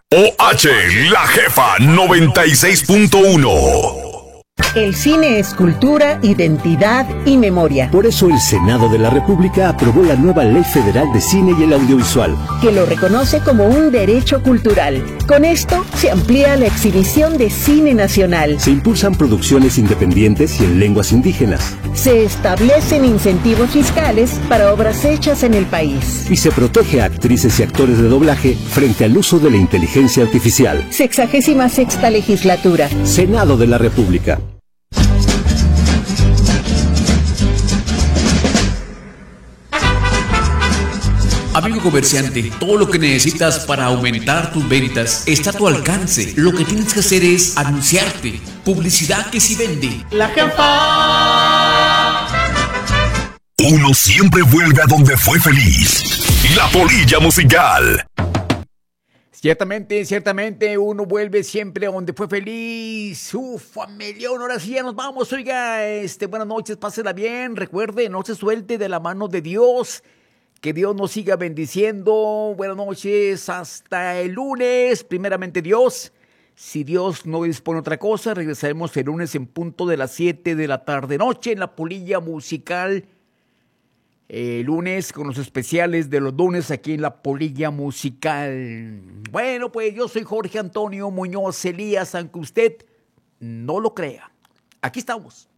OH, La Jefa 96.1. El cine es cultura, identidad y memoria. Por eso el Senado de la República aprobó la nueva Ley Federal de Cine y el Audiovisual, que lo reconoce como un derecho cultural. Con esto se amplía la exhibición de cine nacional. Se impulsan producciones independientes y en lenguas indígenas. Se establecen incentivos fiscales para obras hechas en el país. Y se protege a actrices y actores de doblaje frente al uso de la inteligencia artificial. 66ª legislatura. Senado de la República. Amigo comerciante, todo lo que necesitas para aumentar tus ventas está a tu alcance. Lo que tienes que hacer es anunciarte. Publicidad que sí vende. La Jefa. Uno siempre vuelve a donde fue feliz. La Polilla Musical. Ciertamente, uno vuelve siempre a donde fue feliz. Familión, ahora sí ya nos vamos, oiga. Buenas noches, pásela bien. Recuerde, no se suelte de la mano de Dios. Que Dios nos siga bendiciendo. Buenas noches, hasta el lunes. Primeramente Dios. Si Dios no dispone otra cosa, regresaremos el lunes en punto de las 7 de la tarde noche en la Polilla Musical. Lunes con los especiales de los lunes aquí en la Polilla Musical. Bueno, pues yo soy Jorge Antonio Muñoz Elías, aunque usted no lo crea. Aquí estamos.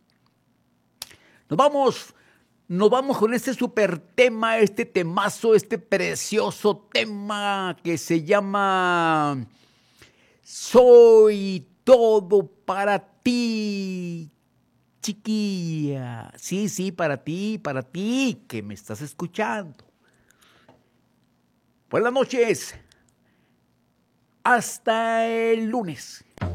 Nos vamos con este super tema, este temazo, este precioso tema que se llama Soy todo para ti, chiquilla. Sí, para ti, que me estás escuchando. Buenas noches. Hasta el lunes.